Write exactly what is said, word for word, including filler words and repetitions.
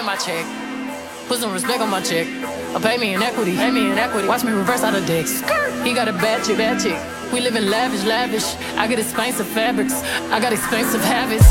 in my check. Put some respect on my check. Or pay me in equity, pay me in equity. Watch me reverse out of dicks. He got a bad chick, bad chick. We live in lavish, lavish. I get expensive fabrics. I got expensive habits.